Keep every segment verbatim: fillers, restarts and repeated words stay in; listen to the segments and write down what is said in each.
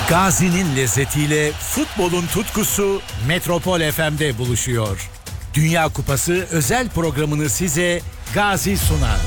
Gazi'nin lezzetiyle futbolun tutkusu Metropol F M'de buluşuyor. Dünya Kupası özel programını size Gazi sunar.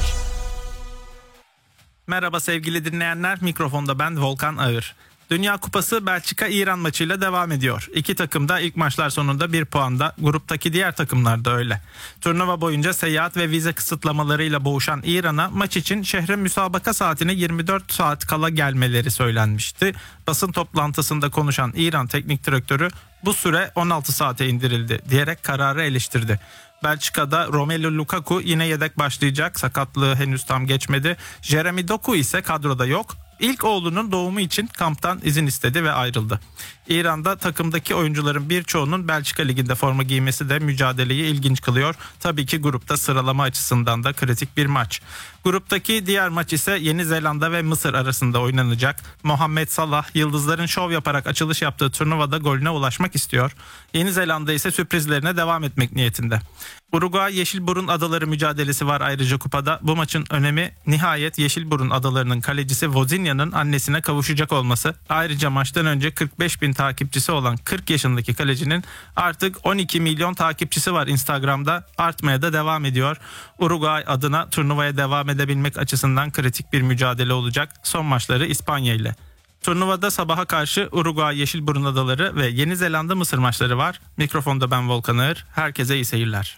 Merhaba sevgili dinleyenler, mikrofonda ben Volkan Ağır. Dünya Kupası Belçika-İran maçıyla devam ediyor. İki takım da ilk maçlar sonunda bir puanda, gruptaki diğer takımlar da öyle. Turnuva boyunca seyahat ve vize kısıtlamalarıyla boğuşan İran'a maç için şehre müsabaka saatine yirmi dört saat kala gelmeleri söylenmişti. Basın toplantısında konuşan İran teknik direktörü bu süre on altı saate indirildi diyerek kararı eleştirdi. Belçika'da Romelu Lukaku yine yedek başlayacak, sakatlığı henüz tam geçmedi. Jeremy Doku ise kadroda yok. İlk oğlunun doğumu için kamptan izin istedi ve ayrıldı. İran'da takımdaki oyuncuların birçoğunun Belçika Ligi'nde forma giymesi de mücadeleyi ilginç kılıyor. Tabii ki grupta sıralama açısından da kritik bir maç. Gruptaki diğer maç ise Yeni Zelanda ve Mısır arasında oynanacak. Muhammed Salah, yıldızların şov yaparak açılış yaptığı turnuvada golüne ulaşmak istiyor. Yeni Zelanda ise sürprizlerine devam etmek niyetinde. Uruguay Yeşilburun Adaları mücadelesi var ayrıca kupada. Bu maçın önemi nihayet Yeşilburun Adaları'nın kalecisi Vozinha'nın annesine kavuşacak olması. Ayrıca maçtan önce kırk beş bin takipçisi olan kırk yaşındaki kalecinin artık on iki milyon takipçisi var Instagram'da, artmaya da devam ediyor. Uruguay adına turnuvaya devam edebilmek açısından kritik bir mücadele olacak. Son maçları İspanya ile. Turnuvada sabaha karşı Uruguay Yeşilburun Adaları ve Yeni Zelanda Mısır maçları var. Mikrofonda ben Volkan Ağır. Herkese iyi seyirler.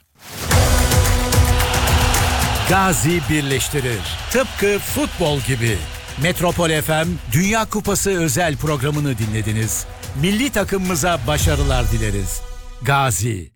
Gazi birleştirir. Tıpkı futbol gibi. Metropol F M Dünya Kupası özel programını dinlediniz. Milli takımımıza başarılar dileriz. Gazi.